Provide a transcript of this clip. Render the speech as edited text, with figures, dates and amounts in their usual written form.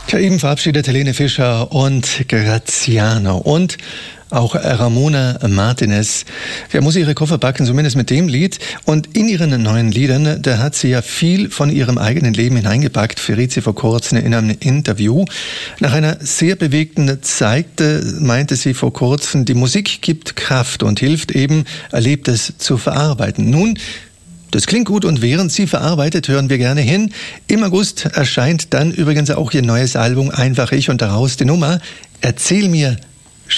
Ja, eben verabschiedet Helene Fischer und Graziano und auch Ramona Martinez. Wer muss ihre Koffer packen, zumindest mit dem Lied. Und in ihren neuen Liedern, da hat sie ja viel von ihrem eigenen Leben hineingepackt, verriet sie vor kurzem in einem Interview. Nach einer sehr bewegten Zeit meinte sie vor kurzem, die Musik gibt Kraft und hilft eben, Erlebtes zu verarbeiten. Nun, das klingt gut und während sie verarbeitet, hören wir gerne hin. Im August erscheint dann übrigens auch ihr neues Album Einfach ich und daraus die Nummer Erzähl mir